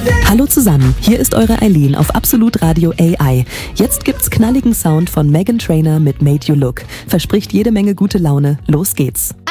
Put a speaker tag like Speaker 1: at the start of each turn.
Speaker 1: Hallo zusammen, hier ist eure Eileen auf Absolut Radio AI. Jetzt gibt's knalligen Sound von Meghan Trainor mit Made You Look. Verspricht jede Menge gute Laune. Los geht's.